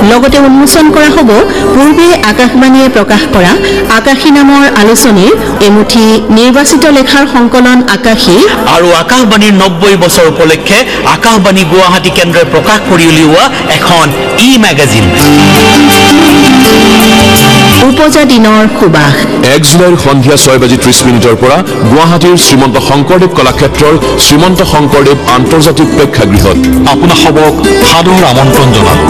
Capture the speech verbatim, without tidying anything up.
লগতে উন্মোচন কৰা হ'ব পূৰ্বে আকাশবাণীয়ে প্ৰকাশ কৰা আকাশী নামৰ আলোচনীৰ এমুঠি নিৰ্বাচিত লেখাৰ সংকলন আকাশী আৰু আকাশবাণীৰ নব্বৈ বছৰ উপলক্ষে আকাশবাণী গুৱাহাটী কেন্দ্ৰই প্ৰকাশ কৰি উলিওৱা এখন ই মেগাজিন উপজা দিনৰ সুবাস এক জুলাইৰ সন্ধিয়া ছয় বাজি ত্ৰিশ মিনিটৰ পৰা গুৱাহাটীৰ শ্ৰীমন্ত শংকৰদেৱ কলাক্ষেত্ৰৰ শ্ৰীমন্ত শংকৰদেৱ আন্তৰ্জাতিক প্ৰেক্ষাগৃহত আপোনাসবক সাদৰ আমন্ত্ৰণ জনালোঁ।